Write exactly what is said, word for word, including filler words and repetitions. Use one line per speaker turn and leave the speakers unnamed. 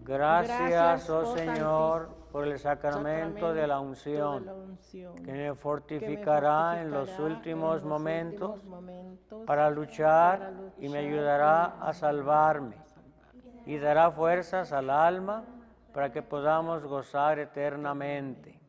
Gracias, oh Señor, por el sacramento de la unción,
unción,
que me
que
fortificará
me
en los
fortificará
últimos
en los
momentos
últimos momentos
para luchar
para
y me
luchar
ayudará
y
a salvarme y dará fuerzas al alma para que podamos gozar eternamente.